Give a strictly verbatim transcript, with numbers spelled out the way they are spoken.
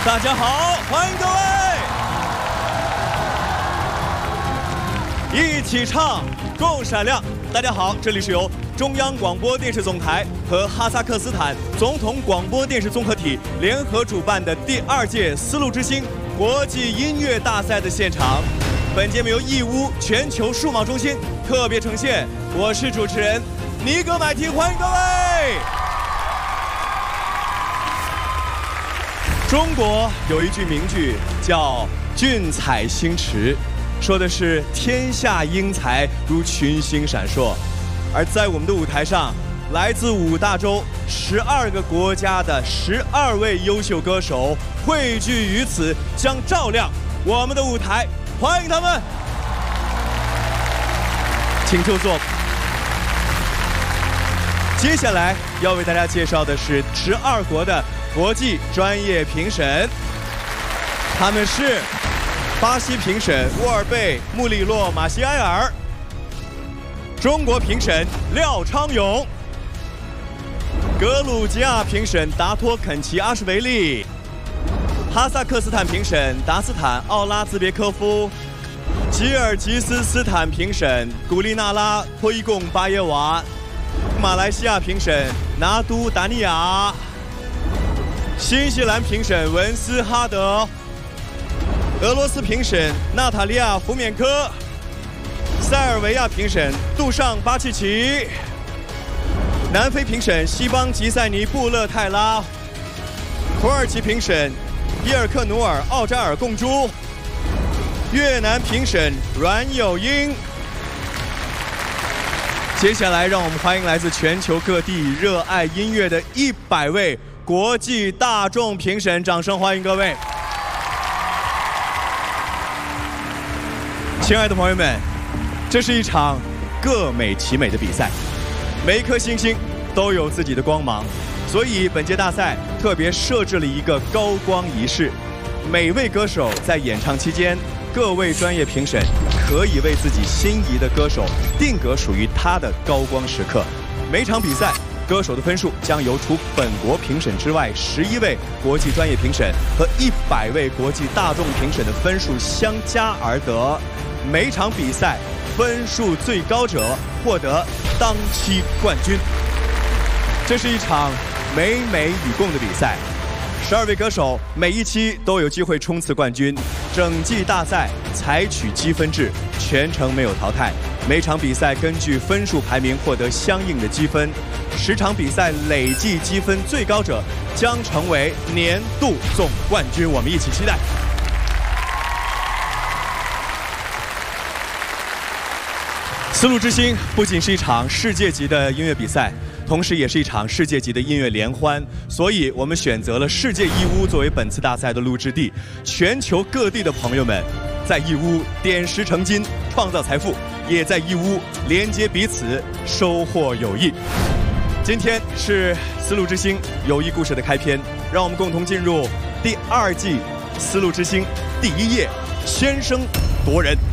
大家好，欢迎各位一起唱，共闪亮。大家好，这里是由中央广播电视总台和哈萨克斯坦总统广播电视综合体联合主办的第二届丝路之星国际音乐大赛的现场。本节目由义乌全球数码中心特别呈现，我是主持人尼格买提，欢迎各位。中国有一句名句叫俊采星驰，说的是天下英才如群星闪烁。而在我们的舞台上，来自五大洲十二个国家的十二位优秀歌手汇聚于此，将照亮我们的舞台，欢迎他们，请就坐。接下来要为大家介绍的是十二国的国际专业评审，他们是巴西评审沃尔贝穆里洛马西埃尔，中国评审廖昌永，格鲁吉亚评审达托肯齐阿什维利，哈萨克斯坦评审达斯坦奥拉兹别科夫，吉尔吉斯斯坦评审古利纳拉托伊贡巴耶娃，马来西亚评审拿督达尼亚，新西兰评审文斯哈德，俄罗斯评审娜塔莉亚福缅科，塞尔维亚评审杜尚巴契奇，南非评审西邦吉塞尼布勒泰拉，土耳其评审伊尔克努尔奥扎尔贡珠，越南评审阮有英。接下来让我们欢迎来自全球各地热爱音乐的一百位国际大众评审，掌声欢迎各位。亲爱的朋友们，这是一场各美其美的比赛，每一颗星星都有自己的光芒，所以本届大赛特别设置了一个高光仪式。每位歌手在演唱期间，各位专业评审可以为自己心仪的歌手定格属于他的高光时刻。每场比赛歌手的分数将由除本国评审之外十一位国际专业评审和一百位国际大众评审的分数相加而得。每场比赛分数最高者获得当期冠军。这是一场美美与共的比赛，十二位歌手每一期都有机会冲刺冠军。整季大赛采取积分制，全程没有淘汰。每场比赛根据分数排名获得相应的积分，十场比赛累计积分最高者将成为年度总冠军。我们一起期待。丝路之星不仅是一场世界级的音乐比赛，同时也是一场世界级的音乐联欢，所以我们选择了世界义乌作为本次大赛的录制地。全球各地的朋友们在义乌点石成金，创造财富，也在义乌连接彼此，收获友谊。今天是丝路之星友谊故事的开篇，让我们共同进入第二季丝路之星第一页，先声夺人。